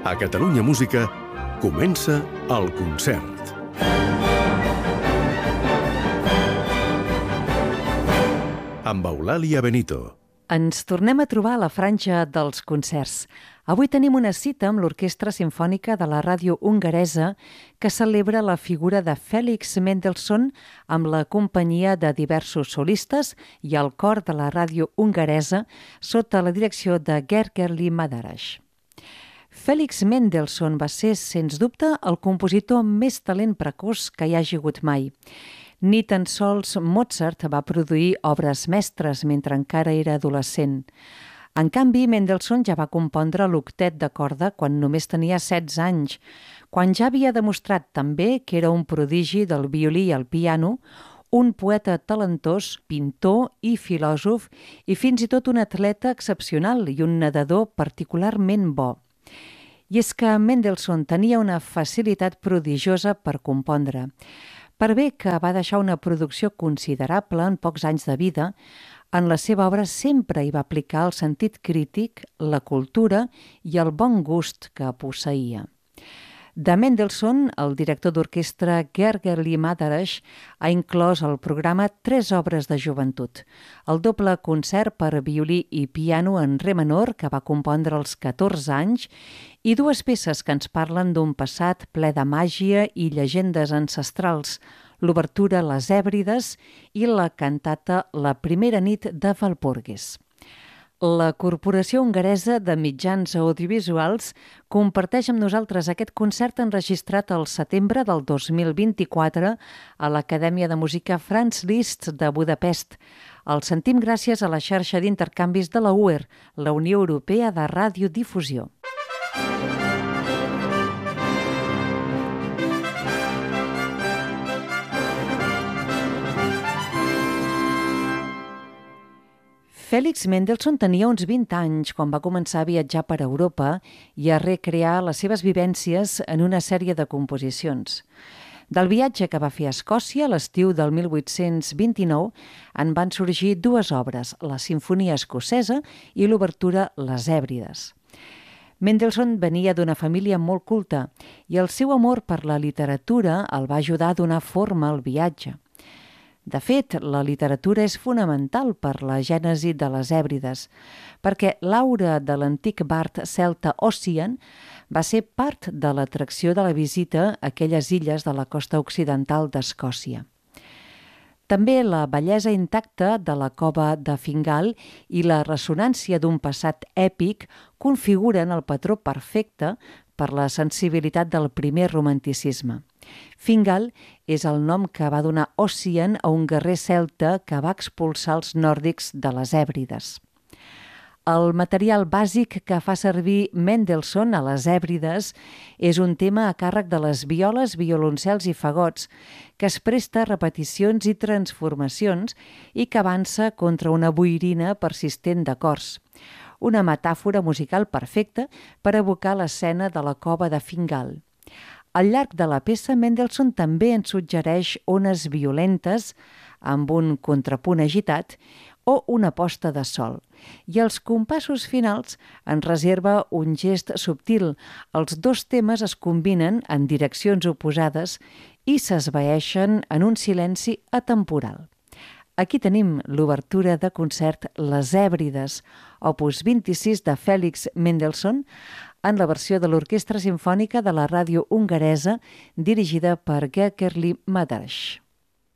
A Catalunya Música comença el concert. Amb Eulàlia Benito. Ens tornem a trobar a la franja dels concerts. Avui tenim una cita amb l'Orquestra Simfònica de la Ràdio Hongaresa que celebra la figura de Félix Mendelssohn amb la companyia de diversos solistes i el cor de la Ràdio Hongaresa sota la direcció de Gergely Madaras. Félix Mendelssohn va ser, sens dubte, el compositor amb més talent precoç que hi hagi hagut mai. Ni tan sols Mozart va produir obres mestres mentre encara era adolescent. En canvi, Mendelssohn ja va compondre l'octet de corda quan només tenia 16 anys, quan ja havia demostrat també que era un prodigi del violí i el piano, un poeta talentós, pintor i filòsof, i fins i tot un atleta excepcional i un nedador particularment bo. I és que Mendelssohn tenia una facilitat prodigiosa per compondre. Per bé que va deixar una producció considerable en pocs anys de vida, en la seva obra sempre hi va aplicar el sentit crític, la cultura i el bon gust que posseïa. De Mendelssohn, el director d'orquestra Gergely Madaras ha inclòs al programa 3 obres de joventut. El doble concert per violí i piano en re menor, que va compondre als 14 anys, i 2 peces que ens parlen d'un passat ple de màgia i llegendes ancestrals, l'obertura Les Hèbrides i la cantata La primera nit de Walpurgis. La Corporació Hongaresa de Mitjans Audiovisuals comparteix amb nosaltres aquest concert enregistrat al setembre del 2024 a l'Acadèmia de Música Franz Liszt de Budapest. El sentim gràcies a la xarxa d'intercanvis de la UER, la Unió Europea de Radiodifusió. Félix Mendelssohn tenia uns 20 anys quan va començar a viatjar per Europa i a recrear les seves vivències en una sèrie de composicions. Del viatge que va fer a Escòcia l'estiu del 1829 en van sorgir 2 obres, la Simfonia Escocesa i l'obertura Les Hèbrides. Mendelssohn venia d'una família molt culta i el seu amor per la literatura el va ajudar a donar forma al viatge. De fet, la literatura és fonamental per la gènesi de les Hèbrides, perquè l'aura de l'antic bard celta Ossian va ser part de l'atracció de la visita a aquelles illes de la costa occidental d'Escòcia. També la bellesa intacta de la cova de Fingal i la ressonància d'un passat èpic configuren el patró perfecte per la sensibilitat del primer romanticisme. Fingal és el nom que va donar Ossian a un guerrer celta que va expulsar els nòrdics de les Hèbrides. El material bàsic que fa servir Mendelssohn a les Hèbrides és un tema a càrrec de les violes, violoncels i fagots, que es presta a repeticions i transformacions i que avança contra una boirina persistent d'acords. Una metàfora musical perfecta per evocar l'escena de la cova de Fingal. Al llarg de la peça, Mendelssohn també ens suggereix ones violentes amb un contrapunt agitat o una posta de sol. I als compassos finals en reserva un gest subtil. Els 2 temes es combinen en direccions oposades i s'esvaeixen en un silenci atemporal. Aquí tenim l'obertura de concert Les Hèbrides, opus 26 de Félix Mendelssohn, en la versió de l'Orquestra Simfònica de la Ràdio Hongaresa, dirigida per Gergely Madaras.